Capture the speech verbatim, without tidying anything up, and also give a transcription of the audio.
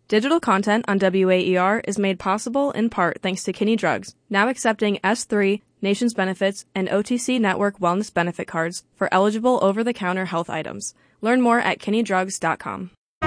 Digital content on W A E R is made possible in part thanks to Kinney Drugs, now accepting S three, Nations Benefits, and O T C Network Wellness Benefit Cards for eligible over-the-counter health items. Learn more at kinney drugs dot com.